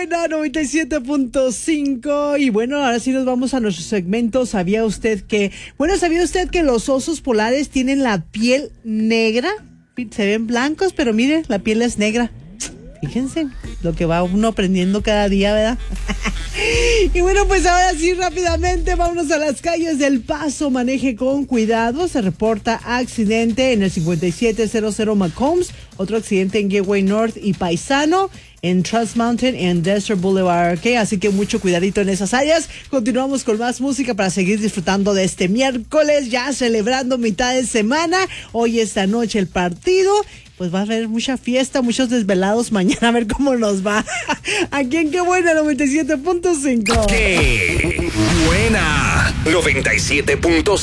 buena 97.5. Y bueno, ahora sí nos vamos a nuestro segmento. ¿Sabía usted que los osos polares tienen la piel negra? Se ven blancos, pero mire, la piel es negra. Fíjense lo que va uno aprendiendo cada día, ¿verdad? Y bueno, pues ahora sí, rápidamente, vámonos a las calles del Paso. Maneje con cuidado. Se reporta accidente en el 5700 Macombs. Otro accidente en Gateway North y Paisano, en Trans Mountain y en Desert Boulevard, ¿ok? Así que mucho cuidadito en esas áreas. Continuamos con más música para seguir disfrutando de este miércoles, ya celebrando mitad de semana. Hoy, esta noche, el partido. Pues va a haber mucha fiesta, muchos desvelados mañana, a ver cómo nos va. Aquí en Qué Buena 97.5. ¡Qué Buena 97.5!